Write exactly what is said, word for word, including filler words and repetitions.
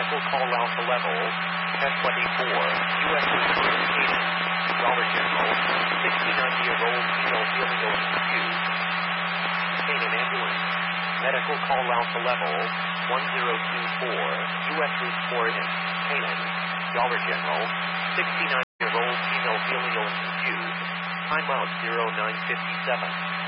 Medical call Alpha Level, ten twenty-four, U S Referring Canaan, Dollar General, sixty-nine-year-old female feeling confused. Canaan Ambulance, Medical call Alpha Level, one zero two four, U S Route Florida, Canaan, Dollar General, sixty-nine-year-old female feeling confused. Time out zero nine fifty-seven.